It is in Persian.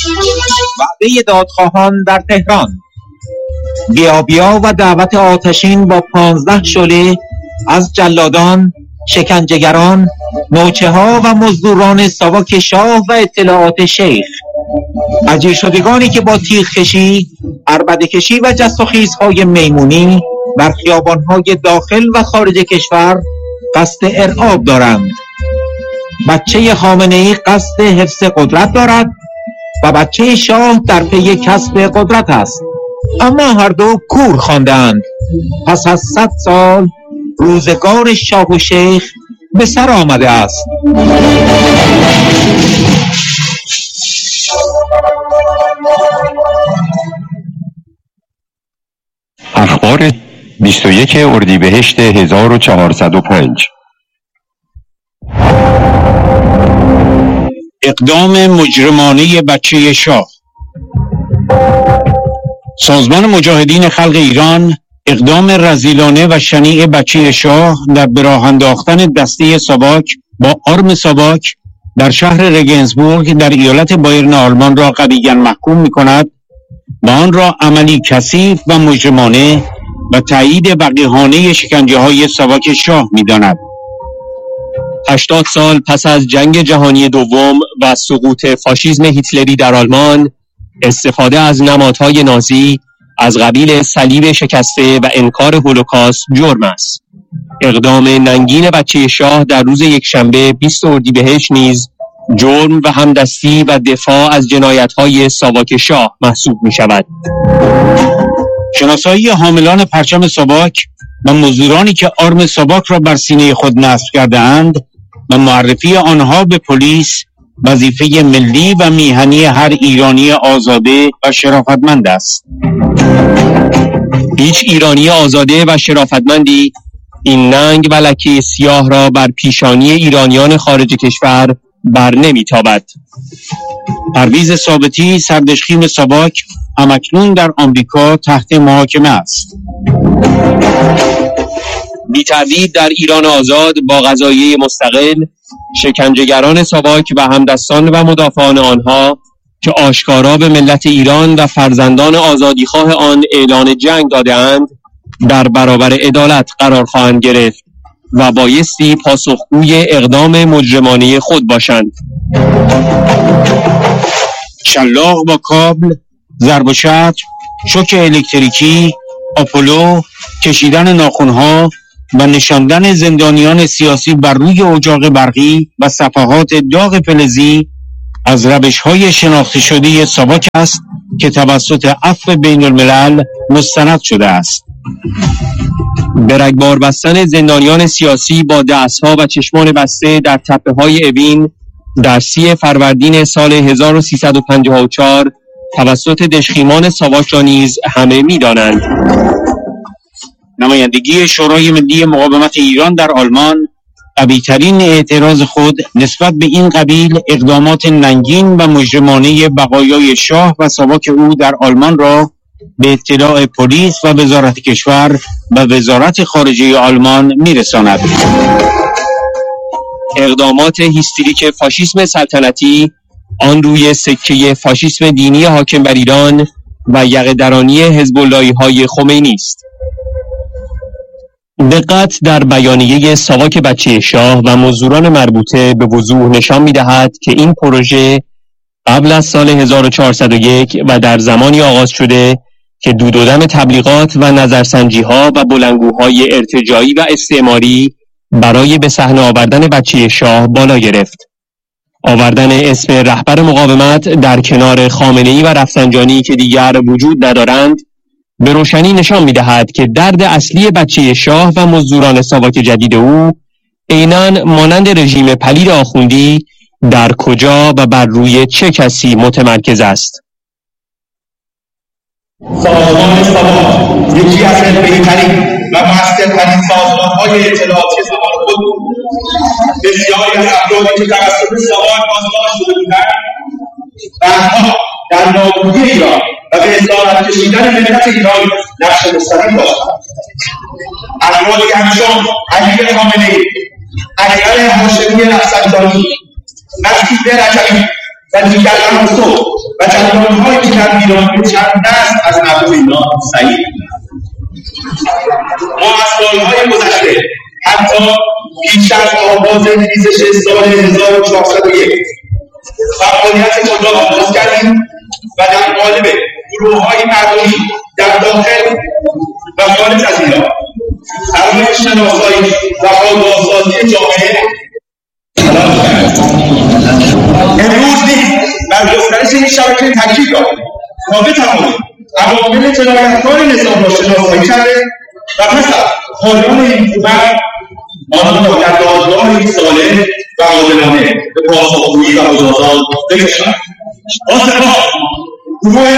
وعده دادخواهان در تهران، بیا و دعوت آتشین با 15 شعله از جلادان، شکنجهگران، نوچه ها و مزدوران ساواک شاه و اطلاعات شیخ، اجیر شدگانی که با تیغ کشی، عربده کشی و جست و خیزهای میمونی در خیابانهای داخل و خارج کشور قصد ارعاب دارند. بچه خامنه‌ای قصد حفظ قدرت دارد و بچه شاه در پی کسب قدرت است، اما هر دو کور خواندند. پس از 100 سال روزگار شاه و شیخ به سر آمده است. اخبار 21 اردیبهشت 1405. اقدام مجرمانه بچه شاه. سازمان مجاهدین خلق ایران اقدام رذیلانه و شنیع بچه شاه در به راه انداختن دسته ساواک با آرم ساواک در شهر رگنسبورگ در ایالت بایرن آلمان را قطعاً محکوم می‌کند و آن را عملی کثیف و مجرمانه و تایید وقیحانه شکنجه‌های ساواک شاه می‌داند. 80 سال پس از جنگ جهانی دوم و سقوط فاشیسم هیتلری در آلمان، استفاده از نمادهای نازی از قبیل صلیب شکسته و انکار هولوکاست جرم است. اقدام ننگین بچه شاه در روز یکشنبه 20 اردیبهشت نیز جرم و همدستی و دفاع از جنایت‌های ساواک شاه محسوب می‌شود. شناسایی حاملان پرچم ساواک و مزدورانی که آرم ساواک را بر سینه خود نصب کرده‌اند و معرفی آنها به پلیس وظیفه ملی و میهنی هر ایرانی آزاده و شرافتمند است. هیچ ایرانی آزاده و شرافتمندی این ننگ و لکه سیاه را بر پیشانی ایرانیان خارج کشور بر نمیتابد. پرویز ثابتی، سردشخیم ساواک، همکنون در آمریکا تحت محاکمه است. بی تردید در ایران آزاد با قضاییه مستقل، شکنجهگران ساواک و همدستان و مدافعان آنها که آشکارا به ملت ایران و فرزندان آزادیخواه آن اعلان جنگ داده‌اند در برابر عدالت قرار خواهند گرفت و بایستی پاسخگوی اقدام مجرمانه خود باشند. شلاق با کابل، ضرب و شتم، شوک الکتریکی، آپولو، کشیدن ناخن‌ها و نشاندن زندانیان سیاسی بر روی اجاق برقی و صفحات داغ فلزی از روش‌های شناخته شده ساواک است که توسط عفو بین الملل مستند شده است. به رگبار بستن زندانیان سیاسی با دست‌ها و چشمان بسته در تپه‌های اوین در 30 فروردین سال 1354 توسط دژخیمان ساواک را نیز همه می‌دانند. نمایندگی شورای ملی مقاومت ایران در آلمان قوی‌ترین اعتراض خود نسبت به این قبیل اقدامات ننگین و مجرمانه بقایای شاه و ساواک او در آلمان را به اطلاع پلیس و وزارت کشور و وزارت خارجه آلمان میرساند. اقدامات هیستریک فاشیسم سلطنتی آن روی سکه فاشیسم دینی حاکم بر ایران و یقه‌درانی حزب اللهی‌های خمینی است. دقت در بیانیه ساواک بچه شاه و مزدوران مربوطه به وضوح نشان می‌دهد که این پروژه قبل از سال 1401 و در زمانی آغاز شده که دود و دم تبلیغات و نظرسنجی‌ها و بلندگوهای ارتجاعی و استعماری برای به صحنه آوردن بچه شاه بالا گرفت. آوردن اسم رهبر مقاومت در کنار خامنه‌ای و رفسنجانی که دیگر وجود ندارند به روشنی نشان می‌دهد که درد اصلی بچه شاه و مزدوران ساواک جدید او عیناً مانند رژیم پلید آخوندی در کجا و بر روی چه کسی متمرکز است. سازمان ساواک یکی از بهترین و مؤثرترین سازمان‌های اطلاعاتی زمان خود بود. بسیاری از افرادی که توسط ساواک بازداشت شده بودند بعدها در نابودی ایران و به اسارت کشیدن ملت ایران نقش مستقیم داشتند. افرادی همچون علی خامنه‌ای، اکبر هاشمی رفسنجانی، مسعود رجبی و دیگر عناصر و جریان‌هایی که در ایران به چند دست از نبود اینا سعید. ما از سالهای گذشته حتی پیش از آغاز ریزش سال 1401 فعالیت خود را آغاز کردیم و در قالب گروه‌های مردمی در داخل و خارج از ایران برای شناسایی و آگاهسازی جامعه تلاش کردیم. امروز نیز بر گسترش این شبکه تاکید داریم تا بتوانیم عوامل جنایتکار نظام را شناسایی کرده و پس از پایان این حکومت آنها را در دادگاهی صالح و عادلانه به پاسخگویی و مجازات بکشانیم. با سپاس گروه